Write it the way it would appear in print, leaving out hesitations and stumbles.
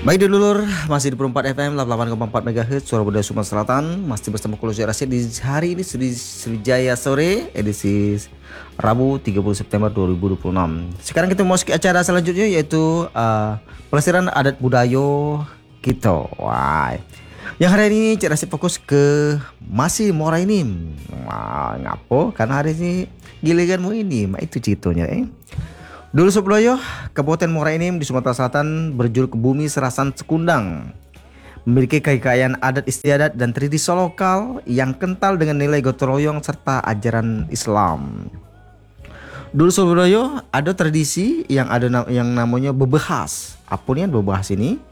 Baik dulur, masih di Perempat FM 88,4 MHz Suara Budaya Sumatera Selatan. Masih bersama Kulo Rasid di hari ini di Sriwijaya Sore edisi Rabu 30 September 2026. Sekarang kita mau ke acara selanjutnya yaitu pelestarian adat budaya kita. Wah. Yang hari ini Cik Rasid fokus ke masih Morainim. Wah, ngapo? Karena hari ini giliranmu ini, itu ceritanya Dulu sebelumnya, Kabupaten Morainim di Sumatera Selatan berjuluk Bumi Serasan Sekundang. Memiliki kekayaan adat istiadat dan tradisi lokal yang kental dengan nilai gotong royong serta ajaran Islam. Dulu sebelumnya ada tradisi yang namanya bebehas. Apa nih bebehas ini?